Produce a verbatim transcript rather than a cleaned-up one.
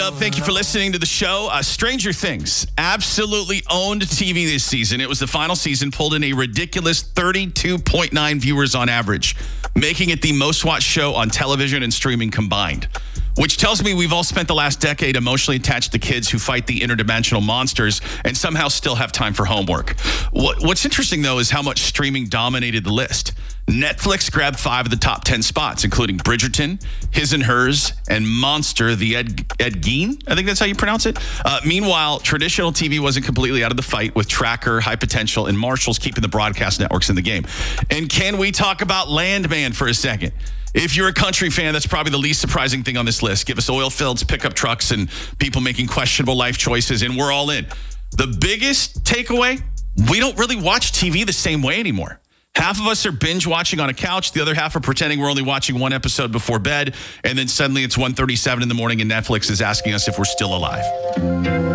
Uh, thank you for listening to the show. Uh, Stranger Things absolutely owned T V this season. It was the final season, pulled in a ridiculous thirty-two point nine viewers on average, making it the most watched show on television and streaming combined. Which tells me we've all spent the last decade emotionally attached to kids who fight the interdimensional monsters and somehow still have time for homework. What, what's interesting, though, is how much streaming dominated the list. Netflix grabbed five of the top ten spots, including Bridgerton, His and Hers, and Monster, the Ed, Ed Gein. I think that's how you pronounce it. Uh, meanwhile, traditional T V wasn't completely out of the fight, with Tracker, High Potential, and Marshalls keeping the broadcast networks in the game. And can we talk about Landman for a second? If you're a country fan, that's probably the least surprising thing on this list. Give us oil fields, pickup trucks, and people making questionable life choices, and we're all in. The biggest takeaway, we don't really watch T V the same way anymore. Half of us are binge watching on a couch. The other half are pretending we're only watching one episode before bed. And then suddenly it's one thirty-seven in the morning and Netflix is asking us if we're still alive.